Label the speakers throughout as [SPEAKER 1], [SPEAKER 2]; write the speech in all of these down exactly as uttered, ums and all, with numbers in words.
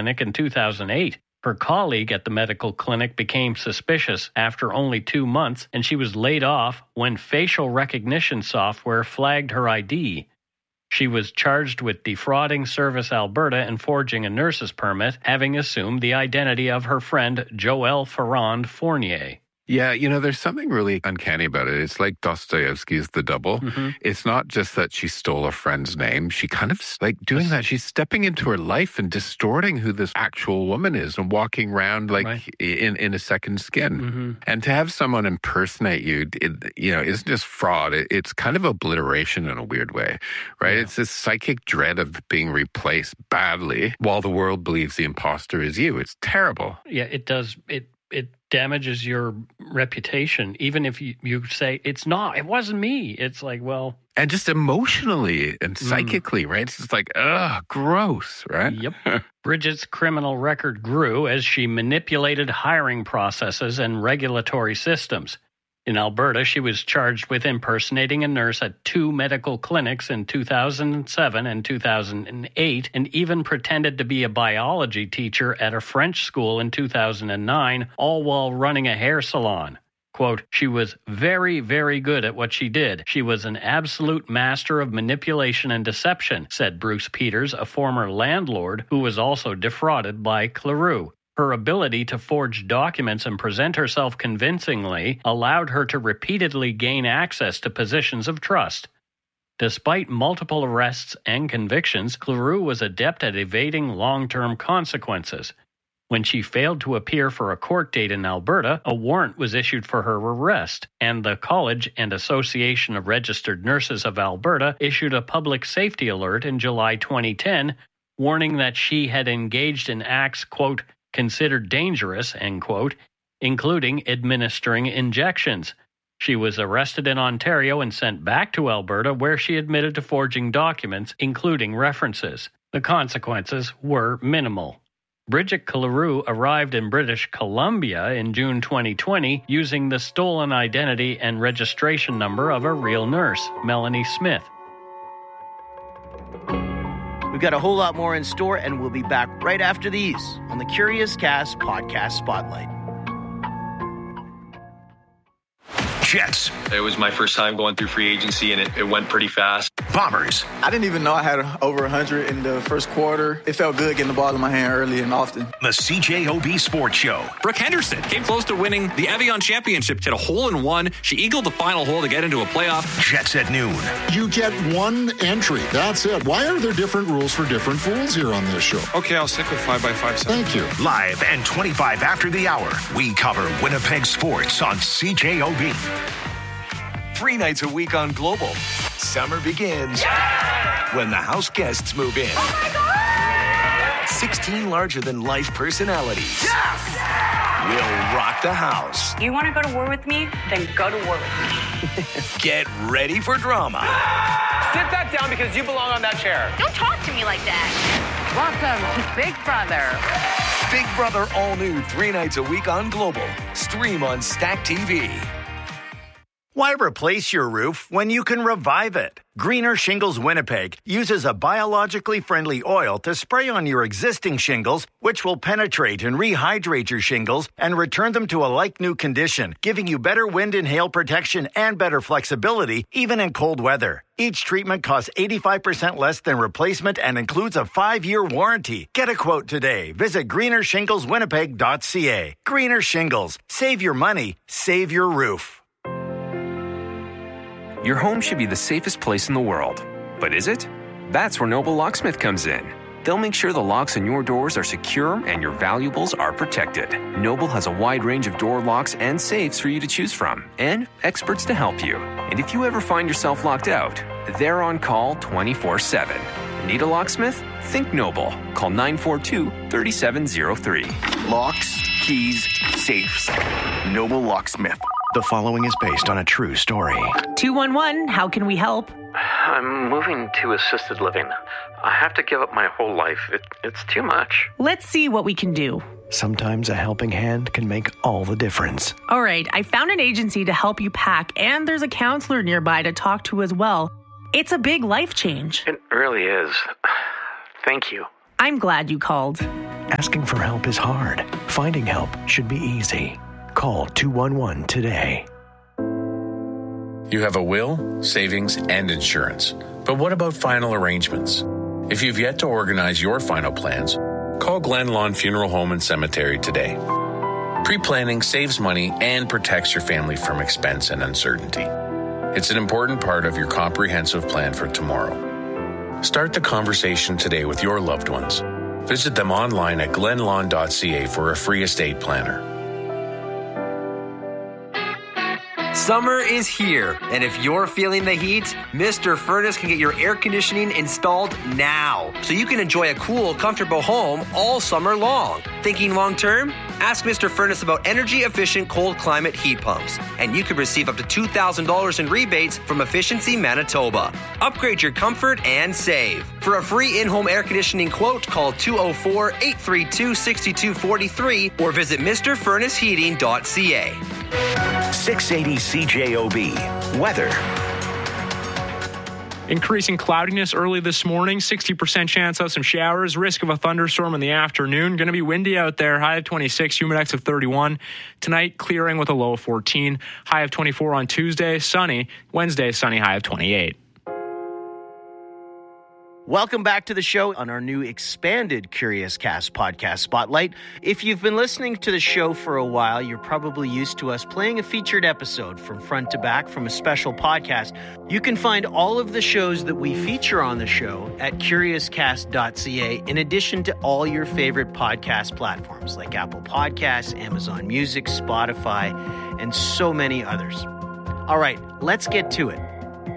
[SPEAKER 1] clinic in two thousand eight. Her colleague at the medical clinic became suspicious after only two months, and she was laid off when facial recognition software flagged her I D. She was charged with defrauding Service Alberta and forging a nurse's permit, having assumed the identity of her friend Joelle Ferrand Fournier.
[SPEAKER 2] Yeah, you know, there's something really uncanny about it. It's like Dostoevsky's The Double.
[SPEAKER 1] Mm-hmm.
[SPEAKER 2] It's not just that she stole a friend's name. She kind of, like, doing that. She's stepping into her life and distorting who this actual woman is and walking around, like,
[SPEAKER 1] right.
[SPEAKER 2] in, in a second skin.
[SPEAKER 1] Mm-hmm.
[SPEAKER 2] And to have someone impersonate you, it, you know, isn't just fraud. It, it's kind of obliteration in a weird way, right? Yeah. It's this psychic dread of being replaced badly while the world believes the imposter is you. It's terrible.
[SPEAKER 1] Yeah, it does. It It damages your reputation, even if you, you say, it's not, it wasn't me. It's like, well...
[SPEAKER 2] And just emotionally and psychically, mm. right? It's just like, ugh, gross, right?
[SPEAKER 1] Yep. Bridget's criminal record grew as she manipulated hiring processes and regulatory systems. In Alberta, she was charged with impersonating a nurse at two medical clinics in two thousand seven and two thousand eight, and even pretended to be a biology teacher at a French school in two thousand nine, all while running a hair salon. Quote, she was very, very good at what she did. She was an absolute master of manipulation and deception, said Bruce Peters, a former landlord who was also defrauded by Cleroux. Her ability to forge documents and present herself convincingly allowed her to repeatedly gain access to positions of trust. Despite multiple arrests and convictions, Cleroux was adept at evading long-term consequences. When she failed to appear for a court date in Alberta, a warrant was issued for her arrest, and the College and Association of Registered Nurses of Alberta issued a public safety alert in July twenty ten, warning that she had engaged in acts, quote, considered dangerous, end quote, including administering injections. She was arrested in Ontario and sent back to Alberta, where she admitted to forging documents, including references. The consequences were minimal. Bridget Cleroux arrived in British Columbia in June twenty twenty using the stolen identity and registration number of a real nurse, Melanie Smith.
[SPEAKER 3] We've got a whole lot more in store, and we'll be back right after these on the Curious Cast Podcast Spotlight.
[SPEAKER 4] Jets.
[SPEAKER 5] It was my first time going through free agency, and it, it went pretty fast.
[SPEAKER 4] Bombers.
[SPEAKER 6] I didn't even know I had over one hundred in the first quarter. It felt good getting the ball in my hand early and often.
[SPEAKER 4] The C J O B Sports Show.
[SPEAKER 7] Brooke Henderson came close to winning the Evian Championship. She had a hole in one. She eagled the final hole to get into a playoff.
[SPEAKER 4] Jets at noon.
[SPEAKER 8] You get one entry. That's it. Why are there different rules for different fools here on this show?
[SPEAKER 9] Okay, I'll stick with five by five. Seven.
[SPEAKER 8] Thank you.
[SPEAKER 4] Live and twenty-five after the hour, we cover Winnipeg sports on C J O B. Three nights a week on Global. Summer begins yeah! when the house guests move in.
[SPEAKER 10] Oh my God!
[SPEAKER 4] sixteen larger-than-life personalities
[SPEAKER 10] Yes!
[SPEAKER 4] will rock the house.
[SPEAKER 10] You want to go to war with me? Then go to war with me.
[SPEAKER 4] Get ready for drama.
[SPEAKER 11] Sit that down because you belong on that chair.
[SPEAKER 12] Don't talk to me like that.
[SPEAKER 13] Welcome to Big Brother.
[SPEAKER 4] Big Brother all new three nights a week on Global. Stream on Stack T V.
[SPEAKER 3] Why replace your roof when you can revive it? Greener Shingles Winnipeg uses a biologically friendly oil to spray on your existing shingles, which will penetrate and rehydrate your shingles and return them to a like-new condition, giving you better wind and hail protection and better flexibility, even in cold weather. Each treatment costs eighty-five percent less than replacement and includes a five-year warranty. Get a quote today. Visit greener shingles winnipeg dot c a. Greener Shingles. Save your money. Save your roof.
[SPEAKER 14] Your home should be the safest place in the world. But is it? That's where Noble Locksmith comes in. They'll make sure the locks on your doors are secure and your valuables are protected. Noble has a wide range of door locks and safes for you to choose from, and experts to help you. And if you ever find yourself locked out, they're on call twenty-four seven. Need a locksmith? Think Noble. Call nine four two, three seven zero three.
[SPEAKER 3] Locks, keys, safes. Noble Locksmith. The following is based on a true story.
[SPEAKER 13] two one one, how can we help?
[SPEAKER 15] I'm moving to assisted living. I have to give up my whole life. It, it's too much.
[SPEAKER 13] Let's see what we can do.
[SPEAKER 16] Sometimes a helping hand can make all the difference.
[SPEAKER 13] All right, I found an agency to help you pack, and there's a counselor nearby to talk to as well. It's a big life change.
[SPEAKER 15] It really is. Thank you.
[SPEAKER 13] I'm glad you called.
[SPEAKER 16] Asking for help is hard. Finding help should be easy. Call two one one today.
[SPEAKER 12] You have a will, savings, and insurance. But what about final arrangements? If you've yet to organize your final plans, call Glen Lawn Funeral Home and Cemetery today. Pre-planning saves money and protects your family from expense and uncertainty. It's an important part of your comprehensive plan for tomorrow. Start the conversation today with your loved ones. Visit them online at glen lawn dot c a for a free estate planner.
[SPEAKER 17] Summer is here, and if you're feeling the heat, Mister Furnace can get your air conditioning installed now, so you can enjoy a cool, comfortable home all summer long. Thinking long term? Ask Mister Furnace about energy-efficient cold climate heat pumps, and you could receive up to two thousand dollars in rebates from Efficiency Manitoba. Upgrade your comfort and save. For a free in-home air conditioning quote, call two oh four, eight three two, six two four three or visit mr furnace heating dot c a.
[SPEAKER 4] six eighty C J O B. Weather.
[SPEAKER 18] Increasing cloudiness early this morning, sixty percent chance of some showers, risk of a thunderstorm in the afternoon. Going to be windy out there, high of twenty-six, humidex of thirty-one. Tonight, clearing with a low of fourteen, high of twenty-four on Tuesday, sunny. Wednesday, sunny, high of twenty-eight.
[SPEAKER 19] Welcome back to the show on our new expanded Curious Cast podcast spotlight. If you've been listening to the show for a while, you're probably used to us playing a featured episode from front to back from a special podcast. You can find all of the shows that we feature on the show at curious cast dot c a, in addition to all your favorite podcast platforms like Apple Podcasts, Amazon Music, Spotify, and so many others. All right, let's get to it.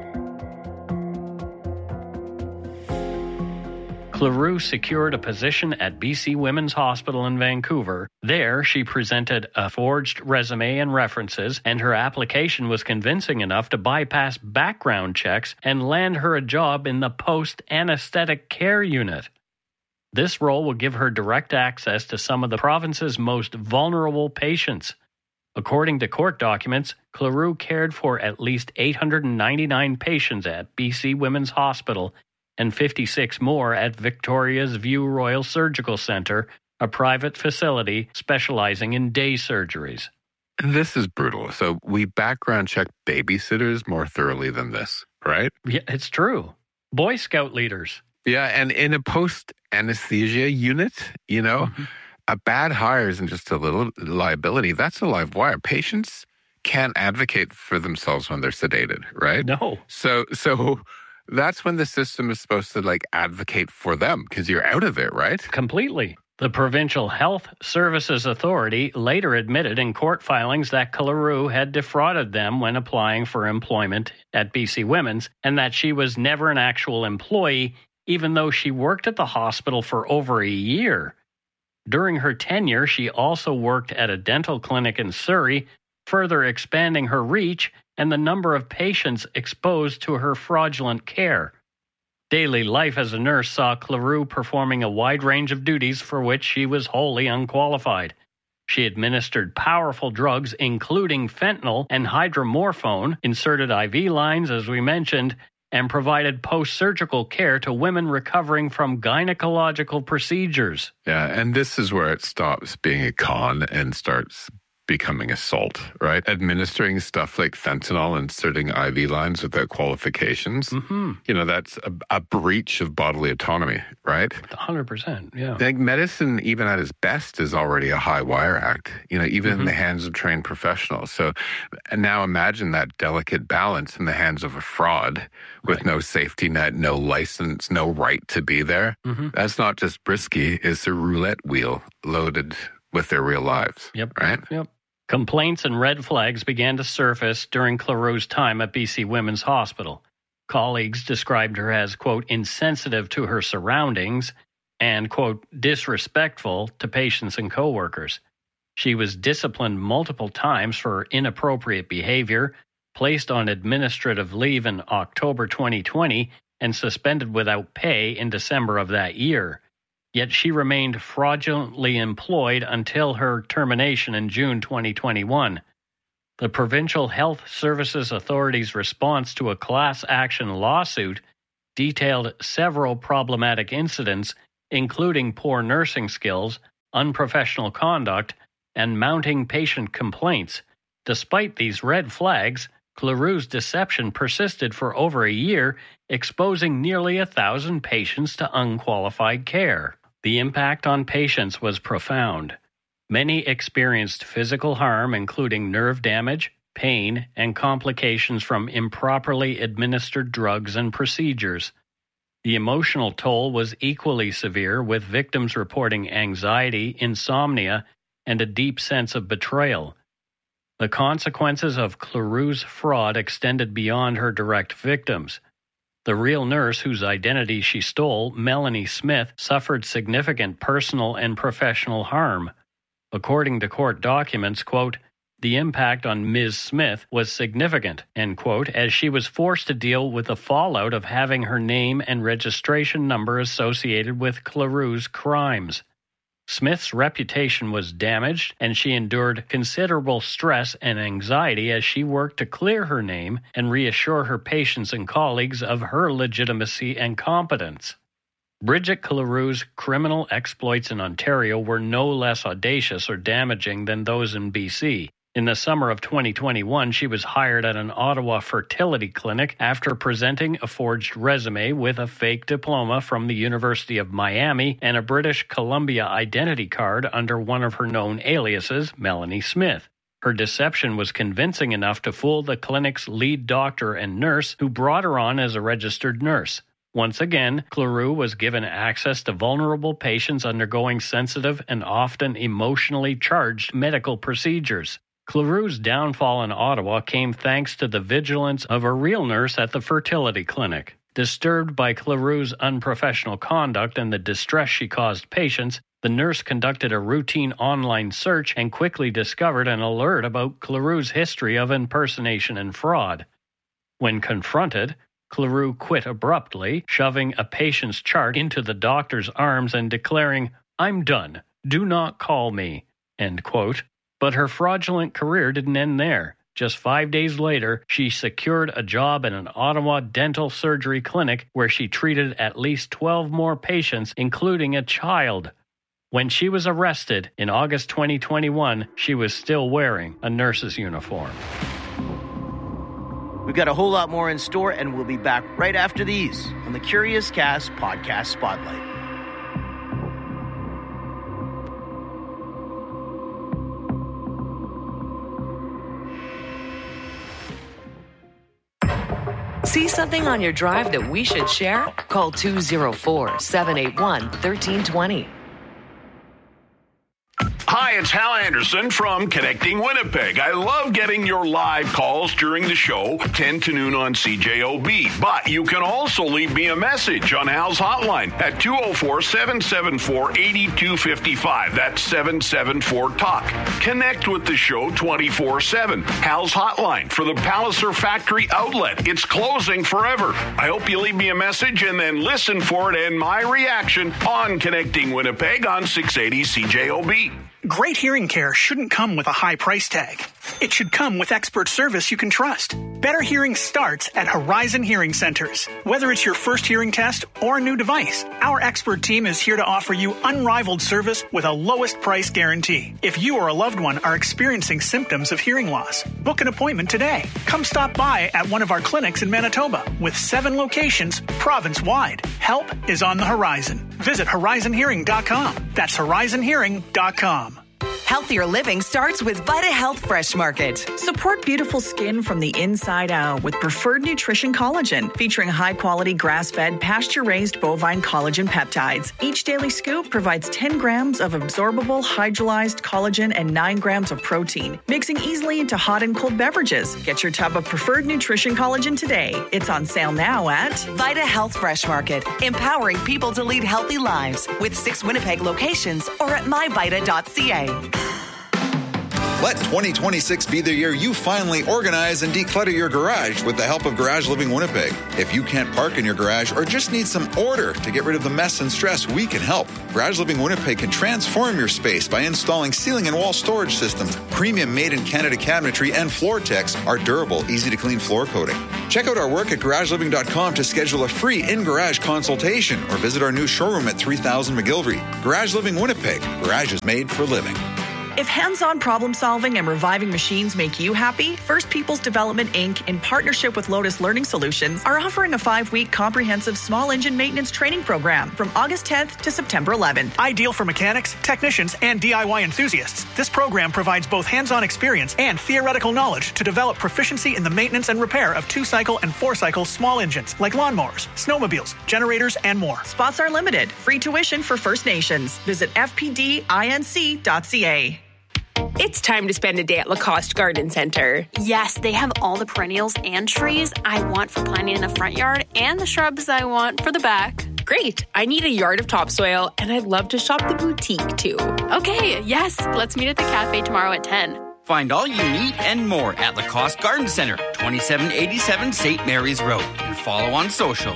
[SPEAKER 1] Cleroux secured a position at B C Women's Hospital in Vancouver. There, she presented a forged resume and references, and her application was convincing enough to bypass background checks and land her a job in the post-anesthetic care unit. This role will give her direct access to some of the province's most vulnerable patients. According to court documents, Cleroux cared for at least eight hundred ninety-nine patients at B C Women's Hospital and fifty-six more at Victoria's View Royal Surgical Centre, a private facility specializing in day surgeries.
[SPEAKER 2] And this is brutal. So we background check babysitters more thoroughly than this, right?
[SPEAKER 1] Yeah, it's true. Boy Scout leaders.
[SPEAKER 2] Yeah, and in a post-anesthesia unit, you know, mm-hmm. a bad hire isn't just a little liability. That's a live wire. Patients can't advocate for themselves when they're sedated, right?
[SPEAKER 1] No.
[SPEAKER 2] So, so... That's when the system is supposed to, like, advocate for them, because you're out of it, right?
[SPEAKER 1] Completely. The Provincial Health Services Authority later admitted in court filings that Cleroux had defrauded them when applying for employment at B C Women's, and that she was never an actual employee, even though she worked at the hospital for over a year. During her tenure, she also worked at a dental clinic in Surrey, further expanding her reach and the number of patients exposed to her fraudulent care. Daily life as a nurse saw Cleroux performing a wide range of duties for which she was wholly unqualified. She administered powerful drugs, including fentanyl and hydromorphone, inserted I V lines, as we mentioned, and provided post-surgical care to women recovering from gynecological procedures.
[SPEAKER 2] Yeah, and this is where it stops being a con and starts becoming assault, right? Administering stuff like fentanyl, inserting I V lines without qualifications.
[SPEAKER 1] Mm-hmm.
[SPEAKER 2] You know, that's a, a breach of bodily autonomy, right?
[SPEAKER 1] one hundred percent, yeah.
[SPEAKER 2] Like medicine, even at its best, is already a high wire act, you know, even mm-hmm. in the hands of trained professionals. So and now imagine that delicate balance in the hands of a fraud with right. no safety net, no license, no right to be there.
[SPEAKER 1] Mm-hmm.
[SPEAKER 2] That's not just risky, it's a roulette wheel loaded with their real lives.
[SPEAKER 1] Yep.
[SPEAKER 2] Right?
[SPEAKER 1] Yep. Complaints and red flags began to surface during Cleroux's time at B C Women's Hospital. Colleagues described her as, quote, insensitive to her surroundings and, quote, disrespectful to patients and coworkers. She was disciplined multiple times for inappropriate behavior, placed on administrative leave in October twenty twenty, and suspended without pay in December of that year. Yet she remained fraudulently employed until her termination in June twenty twenty-one. The Provincial Health Services Authority's response to a class action lawsuit detailed several problematic incidents, including poor nursing skills, unprofessional conduct, and mounting patient complaints. Despite these red flags, Cleroux's deception persisted for over a year, exposing nearly a thousand patients to unqualified care. The impact on patients was profound. Many experienced physical harm, including nerve damage, pain, and complications from improperly administered drugs and procedures. The emotional toll was equally severe, with victims reporting anxiety, insomnia, and a deep sense of betrayal. The consequences of Cleroux's fraud extended beyond her direct victims. The real nurse whose identity she stole, Melanie Smith, suffered significant personal and professional harm. According to court documents, quote, the impact on Miz Smith was significant, end quote, as she was forced to deal with the fallout of having her name and registration number associated with Cleroux's crimes. Smith's reputation was damaged, and she endured considerable stress and anxiety as she worked to clear her name and reassure her patients and colleagues of her legitimacy and competence. Bridget Cleroux's criminal exploits in Ontario were no less audacious or damaging than those in B C. In the summer of twenty twenty-one, she was hired at an Ottawa fertility clinic after presenting a forged resume with a fake diploma from the University of Miami and a British Columbia identity card under one of her known aliases, Melanie Smith. Her deception was convincing enough to fool the clinic's lead doctor and nurse, who brought her on as a registered nurse. Once again, Cleroux was given access to vulnerable patients undergoing sensitive and often emotionally charged medical procedures. Cleroux's downfall in Ottawa came thanks to the vigilance of a real nurse at the fertility clinic. Disturbed by Cleroux's unprofessional conduct and the distress she caused patients, the nurse conducted a routine online search and quickly discovered an alert about Cleroux's history of impersonation and fraud. When confronted, Cleroux quit abruptly, shoving a patient's chart into the doctor's arms and declaring, "I'm done. Do not call me," end quote. But her fraudulent career didn't end there. Just five days later, she secured a job at an Ottawa dental surgery clinic where she treated at least twelve more patients, including a child. When she was arrested in August twenty twenty-one, she was still wearing a nurse's uniform.
[SPEAKER 19] We've got a whole lot more in store, and we'll be back right after these on the Curious Cast Podcast Spotlight.
[SPEAKER 20] See something on your drive that we should share? Call two oh four, seven eight one, one three two oh.
[SPEAKER 21] Hi, it's Hal Anderson from Connecting Winnipeg. I love getting your live calls during the show, ten to noon on C J O B. But you can also leave me a message on Hal's hotline at two oh four, seven seven four, eight two five five. That's seven seven four talk. Connect with the show twenty-four seven. Hal's hotline for the Palliser Factory outlet. It's closing forever. I hope you leave me a message and then listen for it and my reaction on Connecting Winnipeg on six eighty C J O B.
[SPEAKER 22] Great hearing care shouldn't come with a high price tag. It should come with expert service you can trust. Better hearing starts at Horizon Hearing Centers. Whether it's your first hearing test or a new device, our expert team is here to offer you unrivaled service with a lowest price guarantee. If you or a loved one are experiencing symptoms of hearing loss, book an appointment today. Come stop by at one of our clinics in Manitoba with seven locations province-wide. Help is on the horizon. Visit horizon hearing dot com. That's horizon hearing dot com.
[SPEAKER 23] Healthier living starts with VitaHealth Fresh Market. Support beautiful skin from the inside out with Preferred Nutrition Collagen, featuring high-quality grass-fed, pasture-raised bovine collagen peptides. Each daily scoop provides ten grams of absorbable hydrolyzed collagen and nine grams of protein, mixing easily into hot and cold beverages. Get your tub of Preferred Nutrition Collagen today. It's on sale now at VitaHealth Fresh Market, empowering people to lead healthy lives with six Winnipeg locations or at my vita dot c a.
[SPEAKER 5] Let twenty twenty-six be the year you finally organize and declutter your garage with the help of Garage Living Winnipeg. If you can't park in your garage or just need some order to get rid of the mess and stress, we can help. Garage Living Winnipeg can transform your space by installing ceiling and wall storage systems, premium made-in-Canada cabinetry, and Floor-Tex, our durable, easy-to-clean floor coating. Check out our work at garage living dot com to schedule a free in-garage consultation or visit our new showroom at three thousand McGilvery. Garage Living Winnipeg. Garage is made for living.
[SPEAKER 23] If hands-on problem-solving and reviving machines make you happy, First Peoples Development, Incorporated, in partnership with Lotus Learning Solutions, are offering a five-week comprehensive small engine maintenance training program from August tenth to September eleventh.
[SPEAKER 22] Ideal for mechanics, technicians, and D I Y enthusiasts, this program provides both hands-on experience and theoretical knowledge to develop proficiency in the maintenance and repair of two-cycle and four-cycle small engines like lawnmowers, snowmobiles, generators, and more.
[SPEAKER 23] Spots are limited. Free tuition for First Nations. Visit f p d inc dot c a.
[SPEAKER 6] It's time to spend a day at Lacoste Garden Center.
[SPEAKER 7] Yes, they have all the perennials and trees I want for planting in the front yard and the shrubs I want for the back.
[SPEAKER 6] Great. I need a yard of topsoil, and I'd love to shop the boutique, too.
[SPEAKER 7] Okay, yes. Let's meet at the cafe tomorrow at ten.
[SPEAKER 24] Find all you need and more at Lacoste Garden Center, twenty-seven eighty-seven Saint Mary's Road. And follow on social.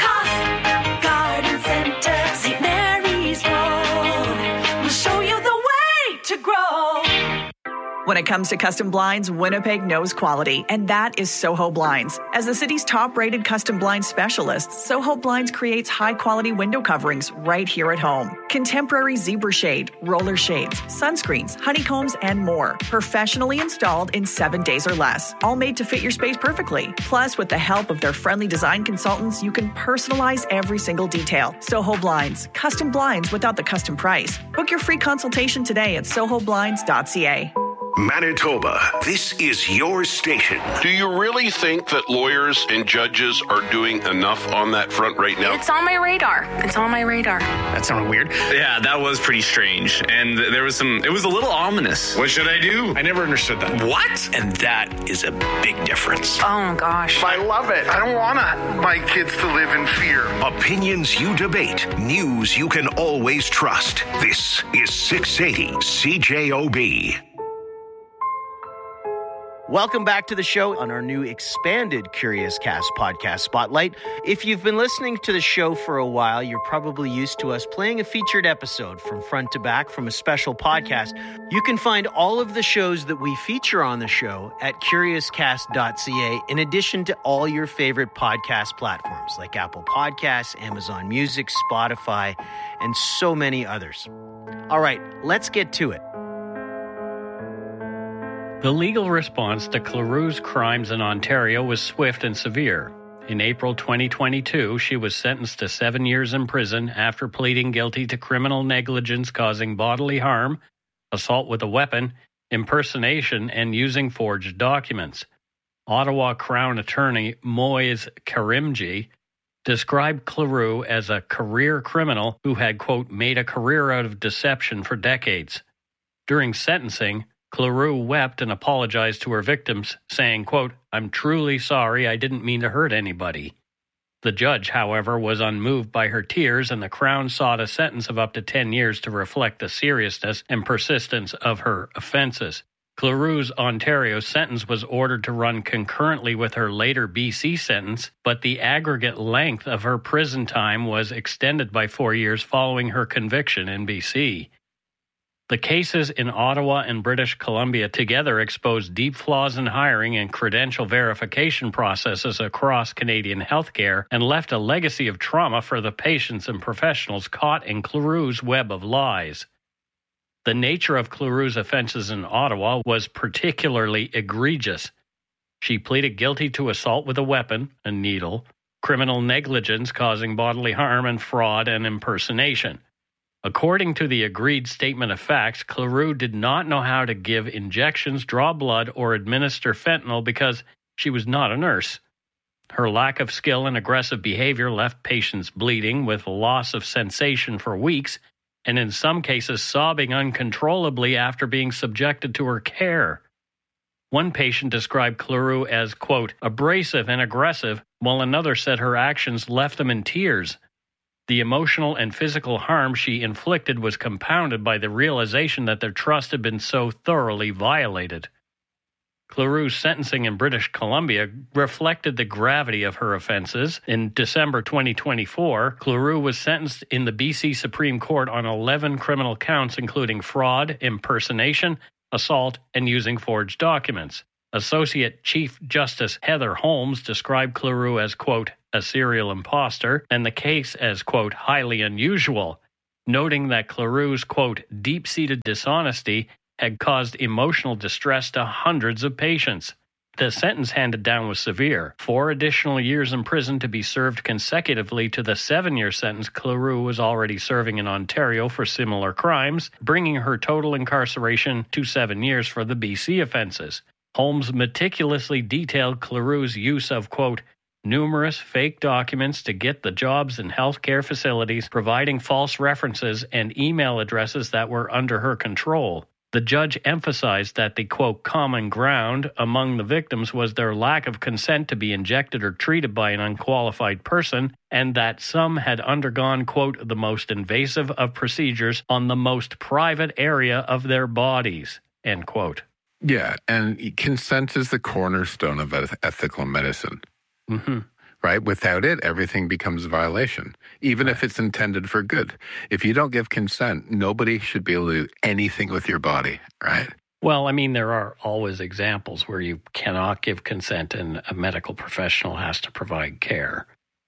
[SPEAKER 25] Lacoste Garden Center, Saint Mary's Road. We'll show you the way to grow.
[SPEAKER 23] When it comes to custom blinds, Winnipeg knows quality, and that is Soho Blinds. As the city's top-rated custom blind specialist, Soho Blinds creates high-quality window coverings right here at home. Contemporary zebra shade, roller shades, sunscreens, honeycombs, and more. Professionally installed in seven days or less. All made to fit your space perfectly. Plus, with the help of their friendly design consultants, you can personalize every single detail. Soho Blinds. Custom blinds without the custom price. Book your free consultation today at soho blinds dot c a.
[SPEAKER 21] Manitoba, this is your station. Do you really think that lawyers and judges are doing enough on that front right now?
[SPEAKER 7] It's on my radar. It's on my radar.
[SPEAKER 26] That sounded weird. Yeah, that was pretty strange. And there was some, it was a little ominous.
[SPEAKER 9] What should I do?
[SPEAKER 26] I never understood that.
[SPEAKER 9] What? And that is a big difference.
[SPEAKER 7] Oh, gosh.
[SPEAKER 21] I love it. I don't want my kids to live in fear.
[SPEAKER 4] Opinions you debate. News you can always trust. This is six eighty C J O B.
[SPEAKER 19] Welcome back to the show on our new expanded Curious Cast podcast spotlight. If you've been listening to the show for a while, you're probably used to us playing a featured episode from front to back from a special podcast. You can find all of the shows that we feature on the show at curious cast dot c a, in addition to all your favorite podcast platforms like Apple Podcasts, Amazon Music, Spotify, and so many others. All right, let's get to it.
[SPEAKER 1] The legal response to Cleroux's crimes in Ontario was swift and severe. In April twenty twenty-two, she was sentenced to seven years in prison after pleading guilty to criminal negligence causing bodily harm, assault with a weapon, impersonation, and using forged documents. Ottawa Crown Attorney Moise Karimji described Cleroux as a career criminal who had, quote, made a career out of deception for decades. During sentencing, Cleroux wept and apologized to her victims, saying, quote, I'm truly sorry, I didn't mean to hurt anybody. The judge, however, was unmoved by her tears, and the Crown sought a sentence of up to ten years to reflect the seriousness and persistence of her offenses. Cleroux's Ontario sentence was ordered to run concurrently with her later B C sentence, but the aggregate length of her prison time was extended by four years following her conviction in B C. The cases in Ottawa and British Columbia together exposed deep flaws in hiring and credential verification processes across Canadian healthcare and left a legacy of trauma for the patients and professionals caught in Cleroux's web of lies. The nature of Cleroux's offenses in Ottawa was particularly egregious. She pleaded guilty to assault with a weapon, a needle, criminal negligence causing bodily harm, and fraud and impersonation. According to the agreed statement of facts, Cleroux did not know how to give injections, draw blood, or administer fentanyl because she was not a nurse. Her lack of skill and aggressive behavior left patients bleeding with loss of sensation for weeks, and in some cases sobbing uncontrollably after being subjected to her care. One patient described Cleroux as, quote, abrasive and aggressive, while another said her actions left them in tears. The emotional and physical harm she inflicted was compounded by the realization that their trust had been so thoroughly violated. Cleroux's sentencing in British Columbia reflected the gravity of her offenses. In December twenty twenty-four, Cleroux was sentenced in the B C Supreme Court on eleven criminal counts, including fraud, impersonation, assault, and using forged documents. Associate Chief Justice Heather Holmes described Cleroux as, quote, a serial imposter, and the case as, quote, highly unusual, noting that Cleroux's, quote, deep-seated dishonesty had caused emotional distress to hundreds of patients. The sentence handed down was severe, four additional years in prison to be served consecutively to the seven-year sentence Cleroux was already serving in Ontario for similar crimes, bringing her total incarceration to seven years for the B C offenses. Holmes meticulously detailed Cleroux's use of, quote, numerous fake documents to get the jobs in healthcare facilities, providing false references and email addresses that were under her control. The judge emphasized that the, quote, common ground among the victims was their lack of consent to be injected or treated by an unqualified person, and that some had undergone, quote, the most invasive of procedures on the most private area of their bodies, end quote.
[SPEAKER 2] Yeah, and consent is the cornerstone of ethical medicine.
[SPEAKER 1] Mm-hmm.
[SPEAKER 2] Right? Without it, everything becomes a violation, even right. if it's intended for good. If you don't give consent, nobody should be able to do anything with your body, right?
[SPEAKER 1] Well, I mean, there are always examples where you cannot give consent and a medical professional has to provide care.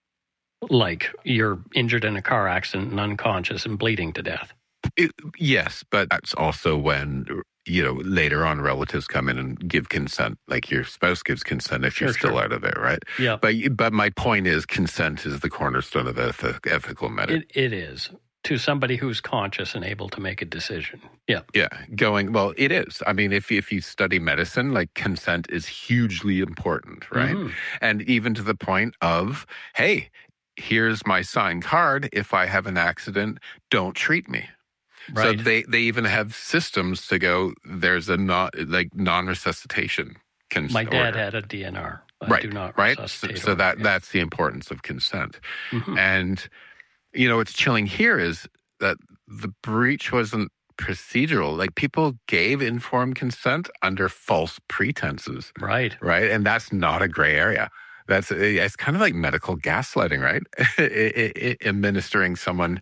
[SPEAKER 1] Like you're injured in a car accident and unconscious and bleeding to death.
[SPEAKER 2] It, yes, but that's also when, you know, later on relatives come in and give consent, like your spouse gives consent if
[SPEAKER 1] sure,
[SPEAKER 2] you're still
[SPEAKER 1] sure.
[SPEAKER 2] out of it, right?
[SPEAKER 1] Yeah.
[SPEAKER 2] But but my point is consent is the cornerstone of ethic, ethical medicine.
[SPEAKER 1] It, it is, to somebody who's conscious and able to make a decision. Yeah.
[SPEAKER 2] Yeah, going, well, it is. I mean, if, if you study medicine, like consent is hugely important, right? Mm-hmm. And even to the point of, hey, here's my signed card. If I have an accident, don't treat me.
[SPEAKER 1] Right.
[SPEAKER 2] So they, they even have systems to go, there's a not, like non-resuscitation consent.
[SPEAKER 1] My dad
[SPEAKER 2] order.
[SPEAKER 1] had a D N R. Uh,
[SPEAKER 2] right,
[SPEAKER 1] do not
[SPEAKER 2] right?
[SPEAKER 1] resuscitate
[SPEAKER 2] So, so
[SPEAKER 1] order,
[SPEAKER 2] that
[SPEAKER 1] yeah.
[SPEAKER 2] that's the importance of consent.
[SPEAKER 1] Mm-hmm.
[SPEAKER 2] And, you know, what's chilling here is that the breach wasn't procedural. Like people gave informed consent under false pretenses.
[SPEAKER 1] Right.
[SPEAKER 2] Right? And that's not a gray area. That's it's kind of like medical gaslighting, right? it, it, it, administering someone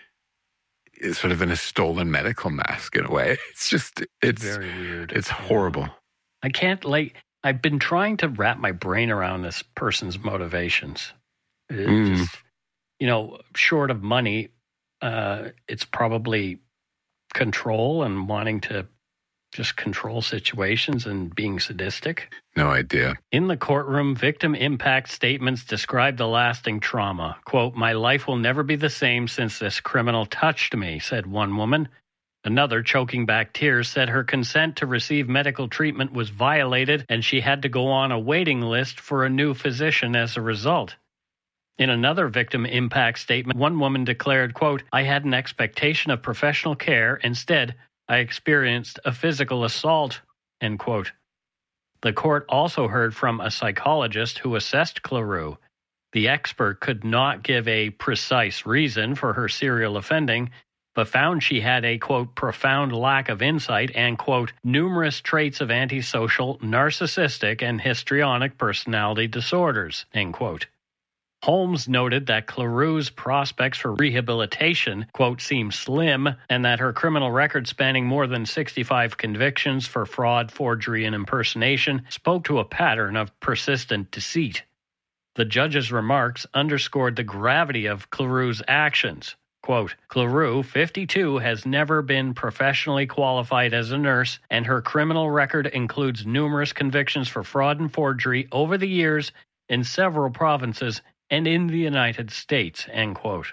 [SPEAKER 2] sort of in a stolen medical mask in a way. It's just, it's
[SPEAKER 1] very weird.
[SPEAKER 2] It's horrible.
[SPEAKER 1] I can't, like, I've been trying to wrap my brain around this person's motivations. It
[SPEAKER 2] Mm.
[SPEAKER 1] just, you know, short of money, uh, it's probably control and wanting to just control situations and being sadistic.
[SPEAKER 2] No idea.
[SPEAKER 1] In the courtroom, victim impact statements describe the lasting trauma. Quote, my life will never be the same since this criminal touched me, said one woman. Another, choking back tears, said her consent to receive medical treatment was violated and she had to go on a waiting list for a new physician as a result. In another victim impact statement, one woman declared, quote, I had an expectation of professional care. Instead, I experienced a physical assault, end quote. The court also heard from a psychologist who assessed Cleroux. The expert could not give a precise reason for her serial offending, but found she had a, quote, profound lack of insight and, quote, numerous traits of antisocial, narcissistic, and histrionic personality disorders, end quote. Holmes noted that Cleroux's prospects for rehabilitation, quote, seem slim, and that her criminal record spanning more than sixty-five convictions for fraud, forgery, and impersonation spoke to a pattern of persistent deceit. The judge's remarks underscored the gravity of Cleroux's actions. Quote, Cleroux, fifty-two, has never been professionally qualified as a nurse, and her criminal record includes numerous convictions for fraud and forgery over the years in several provinces and in the United States, end quote.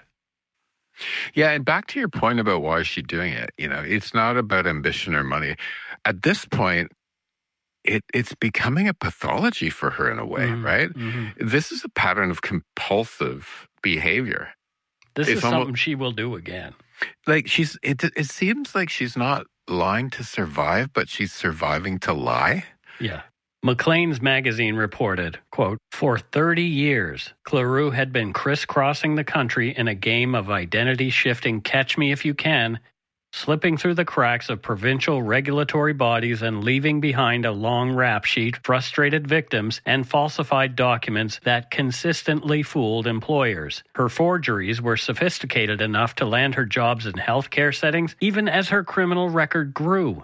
[SPEAKER 2] Yeah, and back to your point about why is she doing it, you know, it's not about ambition or money. At this point, it it's becoming a pathology for her in a way, mm-hmm. right? Mm-hmm. This is a pattern of compulsive behavior.
[SPEAKER 1] This
[SPEAKER 2] it's
[SPEAKER 1] is
[SPEAKER 2] almost,
[SPEAKER 1] something she will do again.
[SPEAKER 2] Like she's, it, it seems like she's not lying to survive, but she's surviving to lie.
[SPEAKER 1] Yeah. Maclean's magazine reported, quote, for thirty years, Cleroux had been crisscrossing the country in a game of identity-shifting catch-me-if-you-can, slipping through the cracks of provincial regulatory bodies and leaving behind a long rap sheet, frustrated victims, and falsified documents that consistently fooled employers. Her forgeries were sophisticated enough to land her jobs in healthcare settings, even as her criminal record grew.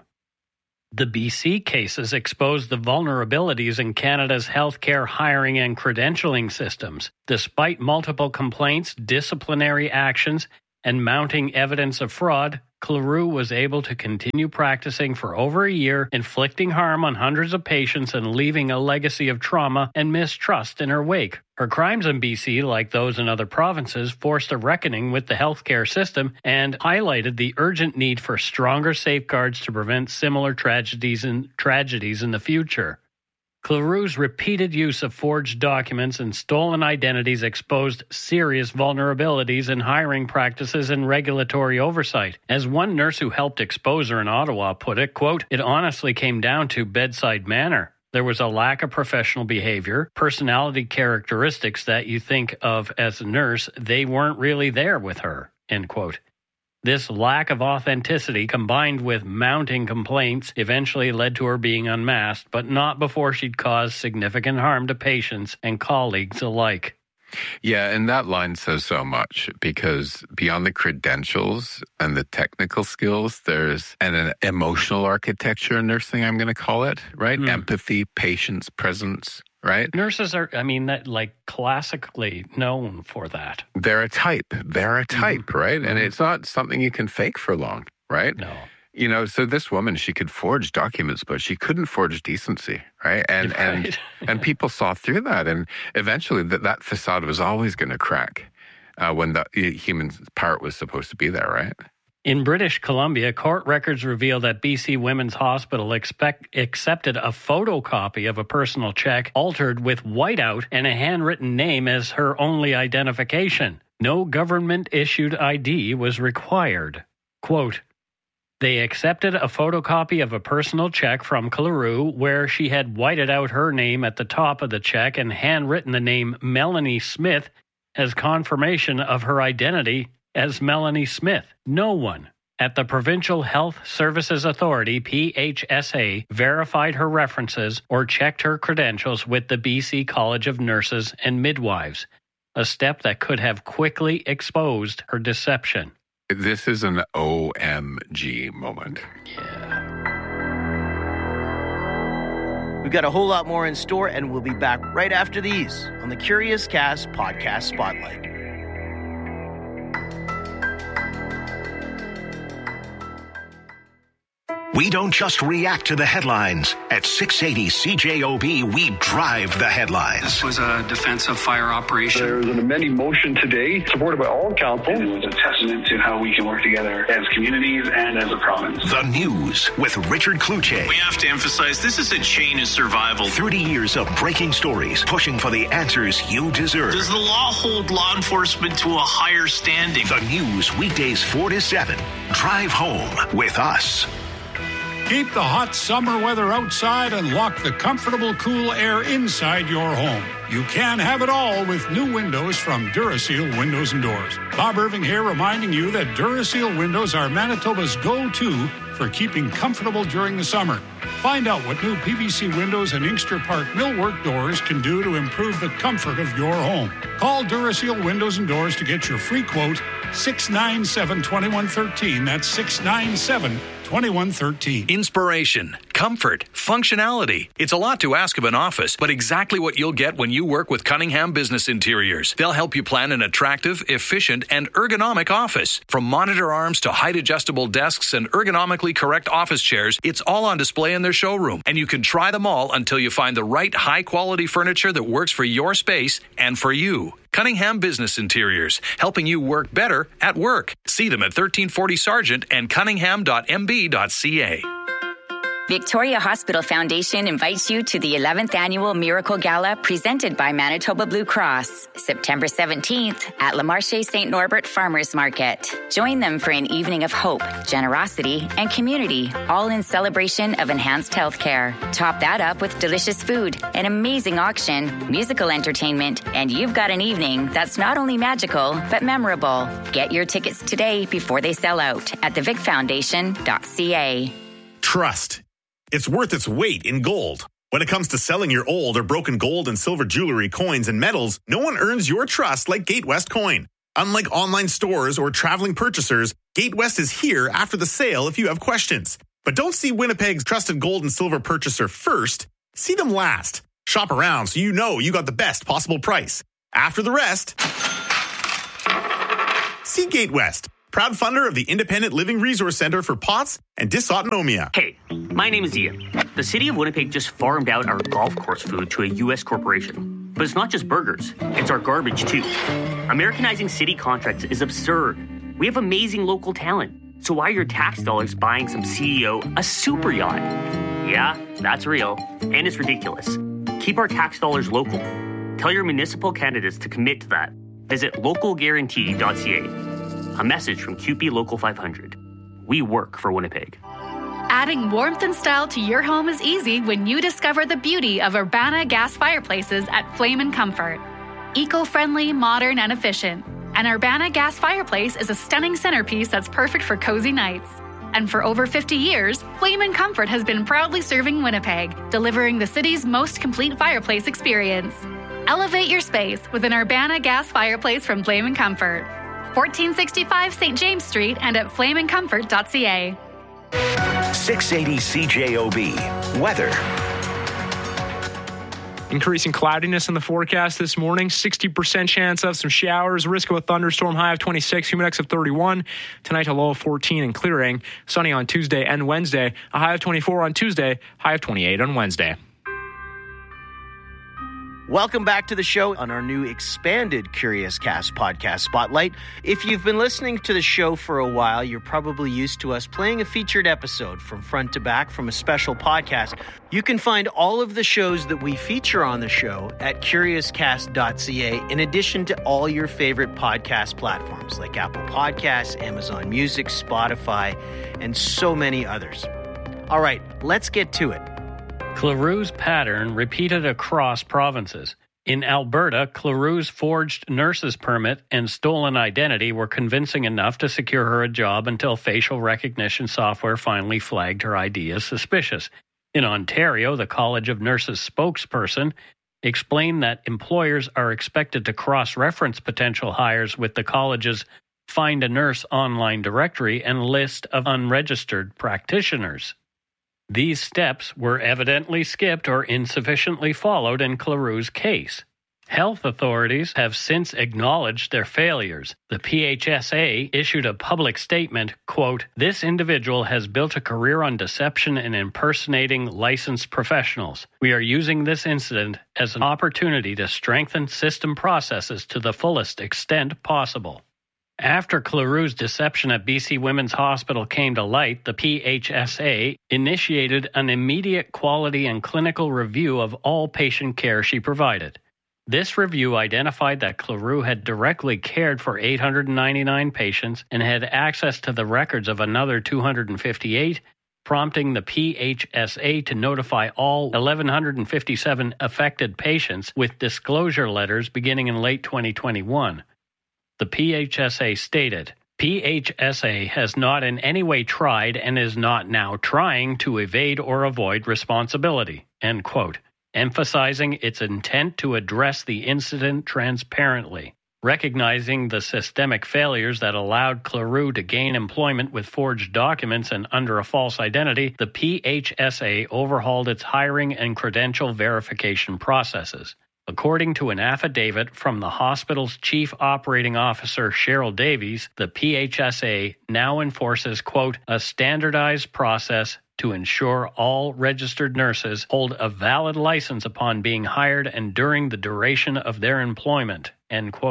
[SPEAKER 1] The B C cases exposed the vulnerabilities in Canada's healthcare hiring and credentialing systems. Despite multiple complaints, disciplinary actions, and mounting evidence of fraud, Cleroux was able to continue practicing for over a year, inflicting harm on hundreds of patients and leaving a legacy of trauma and mistrust in her wake. Her crimes in B C, like those in other provinces, forced a reckoning with the healthcare system and highlighted the urgent need for stronger safeguards to prevent similar tragedies in, tragedies in the future. Cleroux's repeated use of forged documents and stolen identities exposed serious vulnerabilities in hiring practices and regulatory oversight. As one nurse who helped expose her in Ottawa put it, quote, it honestly came down to bedside manner. There was a lack of professional behavior, personality characteristics that you think of as a nurse, they weren't really there with her, end quote. This lack of authenticity, combined with mounting complaints, eventually led to her being unmasked, but not before she'd caused significant harm to patients and colleagues alike.
[SPEAKER 2] Yeah, and that line says so much, because beyond the credentials and the technical skills, there's an, an emotional architecture in nursing, I'm going to call it, right? Mm. Empathy, patience, presence. Right?
[SPEAKER 1] Nurses are, I mean, that like classically known for that.
[SPEAKER 2] They're a type. They're a type, mm-hmm. right? And it's not something you can fake for long, right?
[SPEAKER 1] No.
[SPEAKER 2] You know, so this woman, she could forge documents, but she couldn't forge decency, right? And right. and and people saw through that, and eventually that that facade was always going to crack uh, when the human part was supposed to be there, right?
[SPEAKER 1] In British Columbia, court records reveal that B C Women's Hospital expect, accepted a photocopy of a personal check altered with whiteout and a handwritten name as her only identification. No government-issued I D was required. Quote, they accepted a photocopy of a personal check from Cleroux where she had whited out her name at the top of the check and handwritten the name Melanie Smith as confirmation of her identity as Melanie Smith. No one at the Provincial Health Services Authority, P H S A, verified her references or checked her credentials with the B C College of Nurses and Midwives, a step that could have quickly exposed her deception.
[SPEAKER 2] This is an O M G moment.
[SPEAKER 1] Yeah.
[SPEAKER 19] We've got a whole lot more in store, and we'll be back right after these on the Curious Cast Podcast Spotlight.
[SPEAKER 4] We don't just react to the headlines. At six eighty C J O B, we drive the headlines.
[SPEAKER 3] This was a defensive fire operation.
[SPEAKER 8] There was an amending motion today, supported by all council.
[SPEAKER 10] It was a testament to how we can work together as communities and as a province.
[SPEAKER 4] The News with Richard Kluche.
[SPEAKER 9] We have to emphasize this is a chain of survival.
[SPEAKER 4] thirty years of breaking stories, pushing for the answers you deserve.
[SPEAKER 9] Does the law hold law enforcement to a higher standing?
[SPEAKER 4] The News, weekdays four to seven. Drive home with us.
[SPEAKER 11] Keep the hot summer weather outside and lock the comfortable, cool air inside your home. You can have it all with new windows from Duraseal Windows and Doors. Bob Irving here, reminding you that Duraseal windows are Manitoba's go-to for keeping comfortable during the summer. Find out what new P V C windows and Inkster Park millwork doors can do to improve the comfort of your home. Call Duraseal Windows and Doors to get your free quote, six nine seven, two one one three. That's six nine seven, two one one three.
[SPEAKER 14] Inspiration, comfort, functionality. It's a lot to ask of an office, but exactly what you'll get when you work with Cunningham Business Interiors. They'll help you plan an attractive, efficient, and ergonomic office. From monitor arms to height-adjustable desks and ergonomically correct office chairs, it's all on display in their showroom, and you can try them all until you find the right high-quality furniture that works for your space and for you. Cunningham Business Interiors, helping you work better at work. See them at thirteen forty Sargent and cunningham dot m b dot c a.
[SPEAKER 12] Victoria Hospital Foundation invites you to the eleventh Annual Miracle Gala presented by Manitoba Blue Cross, September seventeenth at Le Marché Saint Norbert Farmers Market. Join them for an evening of hope, generosity, and community, all in celebration of enhanced healthcare. Top that up with delicious food, an amazing auction, musical entertainment, and you've got an evening that's not only magical, but memorable. Get your tickets today before they sell out at the vic foundation dot c a.
[SPEAKER 13] Trust. It's worth its weight in gold. When it comes to selling your old or broken gold and silver jewelry, coins, and metals, no one earns your trust like Gatewest Coin. Unlike online stores or traveling purchasers, Gatewest is here after the sale if you have questions. But don't see Winnipeg's trusted gold and silver purchaser first. See them last. Shop around so you know you got the best possible price. After the rest, see Gatewest, proud funder of the Independent Living Resource Center for P O T S and Dysautonomia.
[SPEAKER 15] Hey, my name is Ian. The city of Winnipeg just farmed out our golf course food to a U S corporation. But it's not just burgers, it's our garbage too. Americanizing city contracts is absurd. We have amazing local talent. So why are your tax dollars buying some C E O a super yacht? Yeah, that's real. And it's ridiculous. Keep our tax dollars local. Tell your municipal candidates to commit to that. Visit local guarantee dot c a. A message from Q P Local five hundred. We work for Winnipeg.
[SPEAKER 16] Adding warmth and style to your home is easy when you discover the beauty of Urbana gas fireplaces at Flame and Comfort. Eco-friendly, modern, and efficient. An Urbana gas fireplace is a stunning centerpiece that's perfect for cozy nights. And for over fifty years, Flame and Comfort has been proudly serving Winnipeg, delivering the city's most complete fireplace experience. Elevate your space with an Urbana gas fireplace from Flame and Comfort. fourteen sixty-five Saint James Street and at flame and comfort dot c a.
[SPEAKER 4] six eighty C J O B. Weather.
[SPEAKER 17] Increasing cloudiness in the forecast this morning. sixty percent chance of some showers. Risk of a thunderstorm. High of twenty-six. Humidex of thirty-one. Tonight a low of fourteen and clearing. Sunny on Tuesday and Wednesday. A high of twenty-four on Tuesday. High of twenty-eight on Wednesday.
[SPEAKER 19] Welcome back to the show on our new expanded Curious Cast podcast spotlight. If you've been listening to the show for a while, you're probably used to us playing a featured episode from front to back from a special podcast. You can find all of the shows that we feature on the show at curious cast dot c a, in addition to all your favorite podcast platforms like Apple Podcasts, Amazon Music, Spotify, and so many others. All right, let's get to it.
[SPEAKER 1] Clarue's pattern repeated across provinces. In Alberta, Clarue's forged nurse's permit and stolen identity were convincing enough to secure her a job until facial recognition software finally flagged her I D as suspicious. In Ontario, the College of Nurses spokesperson explained that employers are expected to cross-reference potential hires with the college's Find a Nurse online directory and list of unregistered practitioners. These steps were evidently skipped or insufficiently followed in Clarue's case. Health authorities have since acknowledged their failures. The P H S A issued a public statement, quote, "This individual has built a career on deception and impersonating licensed professionals. We are using this incident as an opportunity to strengthen system processes to the fullest extent possible." After Clarue's deception at B C Women's Hospital came to light, the P H S A initiated an immediate quality and clinical review of all patient care she provided. This review identified that Clarue had directly cared for eight hundred ninety-nine patients and had access to the records of another two hundred fifty-eight, prompting the P H S A to notify all one thousand one hundred fifty-seven affected patients with disclosure letters beginning in late twenty twenty-one. The P H S A stated, P H S A has not in any way tried and is not now trying to evade or avoid responsibility, end quote, emphasizing its intent to address the incident transparently. Recognizing the systemic failures that allowed Clarue to gain employment with forged documents and under a false identity, the P H S A overhauled its hiring and credential verification processes. According to an affidavit from the hospital's chief operating officer, Cheryl Davies, the P H S A now enforces, quote, a standardized process to ensure all registered nurses hold a valid license upon being hired and during the duration of their employment, end quote.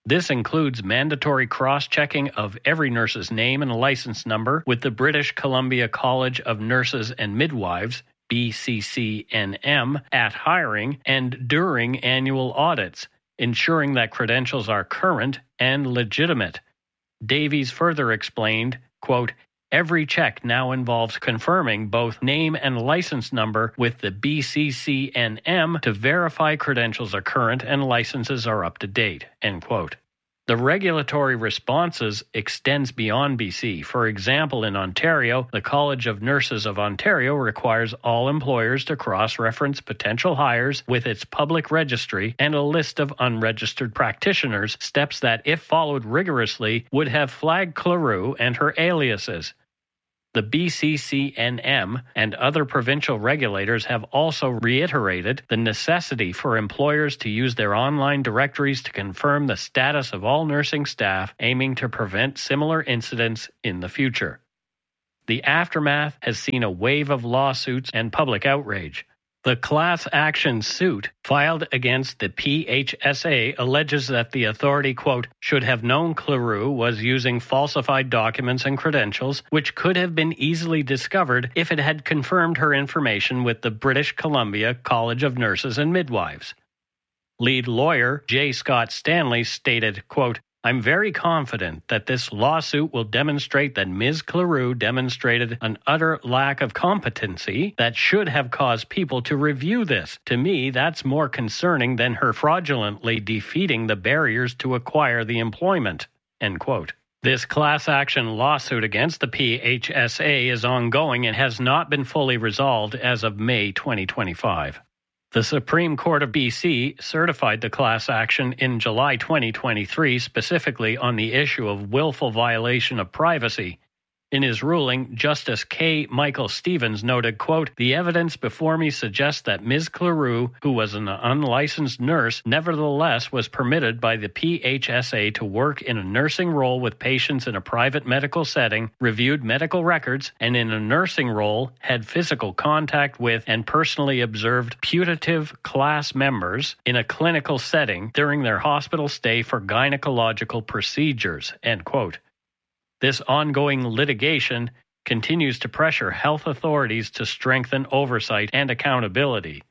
[SPEAKER 1] This includes mandatory cross-checking of every nurse's name and license number with the British Columbia College of Nurses and Midwives, B C C N M, at hiring and during annual audits, ensuring that credentials are current and legitimate. Davies further explained, quote, every check now involves confirming both name and license number with the B C C N M to verify credentials are current and licenses are up to date, end quote. The regulatory responses extends beyond B C. For example, in Ontario, the College of Nurses of Ontario requires all employers to cross-reference potential hires with its public registry and a list of unregistered practitioners, steps that, if followed rigorously, would have flagged Cleroux and her aliases. The B C C N M and other provincial regulators have also reiterated the necessity for employers to use their online directories to confirm the status of all nursing staff, aiming to prevent similar incidents in the future. The aftermath has seen a wave of lawsuits and public outrage. The class action suit filed against the P H S A alleges that the authority, quote, should have known Cleroux was using falsified documents and credentials, which could have been easily discovered if it had confirmed her information with the British Columbia College of Nurses and Midwives. Lead lawyer J. Scott Stanley stated, quote, I'm very confident that this lawsuit will demonstrate that Miz Cleroux demonstrated an utter lack of competency that should have caused people to review this. To me, that's more concerning than her fraudulently defeating the barriers to acquire the employment, end quote. This class action lawsuit against the P H S A is ongoing and has not been fully resolved as of May twenty twenty-five. The Supreme Court of B C certified the class action in July twenty twenty-three specifically on the issue of willful violation of privacy. In his ruling, Justice K. Michael Stevens noted, quote, the evidence before me suggests that Miz Cleroux, who was an unlicensed nurse, nevertheless was permitted by the P H S A to work in a nursing role with patients in a private medical setting, reviewed medical records, and in a nursing role had physical contact with and personally observed putative class members in a clinical setting during their hospital stay for gynecological procedures, end quote. This ongoing litigation continues to pressure health authorities to strengthen oversight and accountability.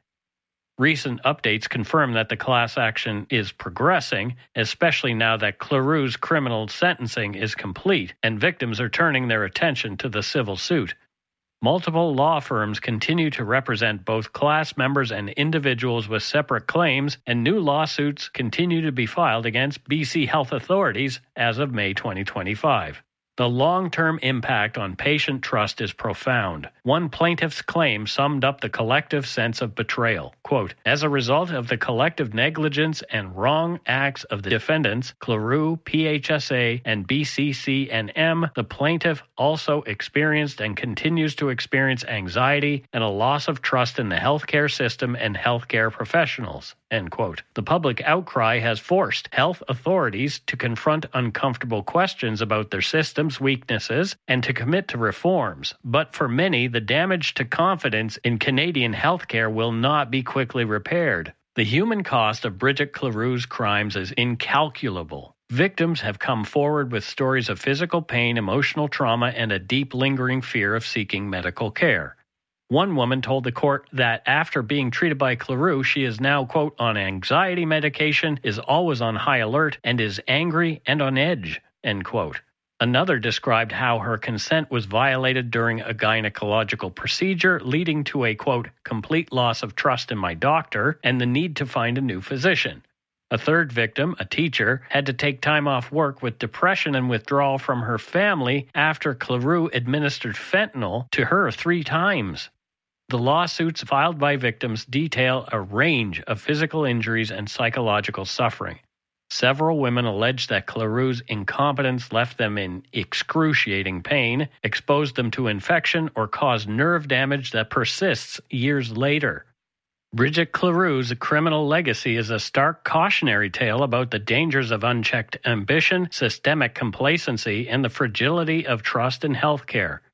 [SPEAKER 1] Recent updates confirm that the class action is progressing, especially now that Cleroux's criminal sentencing is complete and victims are turning their attention to the civil suit. Multiple law firms continue to represent both class members and individuals with separate claims, and new lawsuits continue to be filed against B C health authorities as of May twenty twenty-five. The long-term impact on patient trust is profound. One plaintiff's claim summed up the collective sense of betrayal. Quote, as a result of the collective negligence and wrong acts of the defendants, Cleroux, P H S A, and B C C N M, the plaintiff also experienced and continues to experience anxiety and a loss of trust in the healthcare system and healthcare professionals. End quote. The public outcry has forced health authorities to confront uncomfortable questions about their system's weaknesses and to commit to reforms. But for many, the damage to confidence in Canadian healthcare will not be quickly repaired. The human cost of Bridget Cleroux's crimes is incalculable. Victims have come forward with stories of physical pain, emotional trauma, and a deep lingering fear of seeking medical care. One woman told the court that after being treated by Cleroux, she is now, quote, on anxiety medication, is always on high alert, and is angry and on edge, end quote. Another described how her consent was violated during a gynecological procedure, leading to a, quote, complete loss of trust in my doctor and the need to find a new physician. A third victim, a teacher, had to take time off work with depression and withdrawal from her family after Cleroux administered fentanyl to her three times. The lawsuits filed by victims detail a range of physical injuries and psychological suffering. Several women allege that Cleroux's incompetence left them in excruciating pain, exposed them to infection, or caused nerve damage that persists years later. Bridget Cleroux's criminal legacy is a stark cautionary tale about the dangers of unchecked ambition, systemic complacency, and the fragility of trust in healthcare.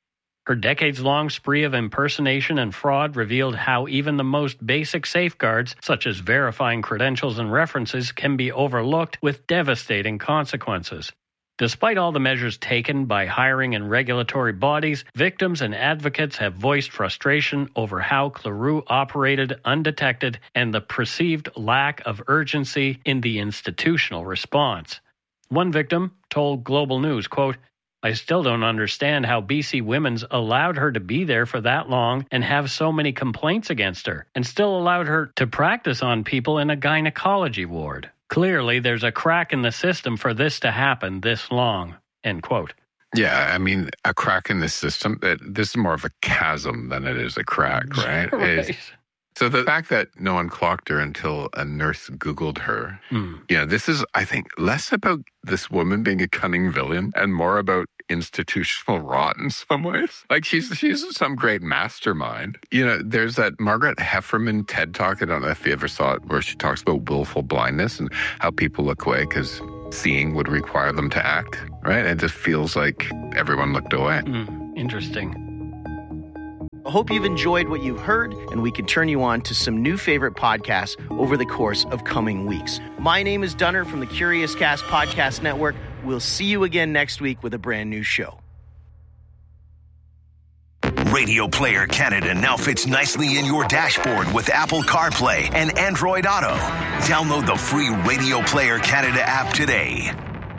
[SPEAKER 1] Her decades-long spree of impersonation and fraud revealed how even the most basic safeguards, such as verifying credentials and references, can be overlooked with devastating consequences. Despite all the measures taken by hiring and regulatory bodies, victims and advocates have voiced frustration over how Cleroux operated undetected and the perceived lack of urgency in the institutional response. One victim told Global News, quote, "I still don't understand how B C Women's allowed her to be there for that long and have so many complaints against her, and still allowed her to practice on people in a gynecology ward. Clearly, there's a crack in the system for this to happen this long," end quote.
[SPEAKER 2] Yeah, I mean, a crack in the system, this is more of a chasm than it is a crack, right?
[SPEAKER 1] Right.
[SPEAKER 2] It's, so the fact that no one clocked her until a nurse Googled her,
[SPEAKER 1] mm.
[SPEAKER 2] you know, this is, I think, less about this woman being a cunning villain and more about institutional rot in some ways. Like she's she's some great mastermind. You know, there's that Margaret Heffernan TED Talk, I don't know if you ever saw it, where she talks about willful blindness and how people look away because seeing would require them to act, right? It just feels like everyone looked away.
[SPEAKER 1] Mm, interesting.
[SPEAKER 19] I hope you've enjoyed what you've heard, and we can turn you on to some new favorite podcasts over the course of coming weeks. My name is Dunner from the Curious Cast Podcast Network. We'll see you again next week with a brand new show.
[SPEAKER 4] Radio Player Canada now fits nicely in your dashboard with Apple CarPlay and Android Auto. Download the free Radio Player Canada app today.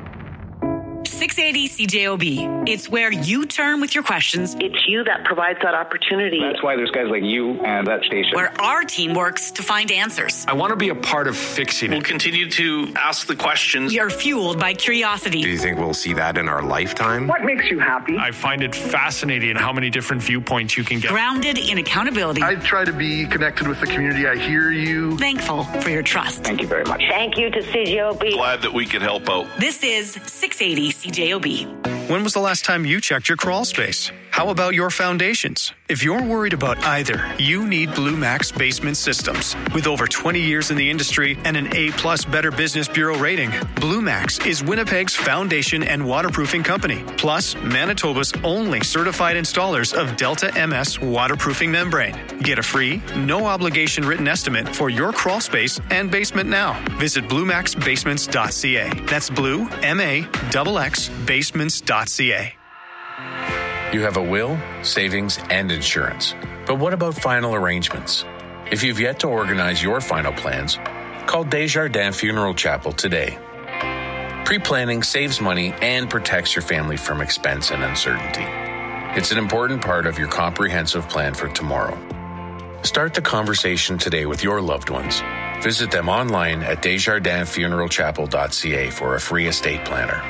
[SPEAKER 23] six eighty C J O B. It's where you turn with your questions.
[SPEAKER 5] It's you that provides that opportunity.
[SPEAKER 8] That's why there's guys like you and that station.
[SPEAKER 23] Where our team works to find answers.
[SPEAKER 9] I want to be a part of fixing it. We'll continue to ask the questions.
[SPEAKER 23] We are fueled by curiosity.
[SPEAKER 6] Do you think we'll see that in our lifetime?
[SPEAKER 8] What makes you happy?
[SPEAKER 9] I find it fascinating how many different viewpoints you can get.
[SPEAKER 23] Grounded in accountability.
[SPEAKER 18] I try to be connected with the community. I hear you.
[SPEAKER 23] Thankful for your trust.
[SPEAKER 8] Thank you very much.
[SPEAKER 5] Thank you to C J O B.
[SPEAKER 21] Glad that we could help out.
[SPEAKER 23] This is six eighty C J O B.
[SPEAKER 20] When was the last time you checked your crawl space? How about your foundations? If you're worried about either, you need Blue Max Basement Systems. With over twenty years in the industry and an A-plus Better Business Bureau rating, Blue Max is Winnipeg's foundation and waterproofing company, plus Manitoba's only certified installers of Delta M S waterproofing membrane. Get a free, no-obligation written estimate for your crawl space and basement now. Visit blue max basements dot c a. That's blue, M A X X, basements dot c a.
[SPEAKER 22] You have a will, savings, and insurance. But what about final arrangements? If you've yet to organize your final plans, call Desjardins Funeral Chapel today. Pre-planning saves money and protects your family from expense and uncertainty. It's an important part of your comprehensive plan for tomorrow. Start the conversation today with your loved ones. Visit them online at desjardins funeral chapel dot c a for a free estate planner.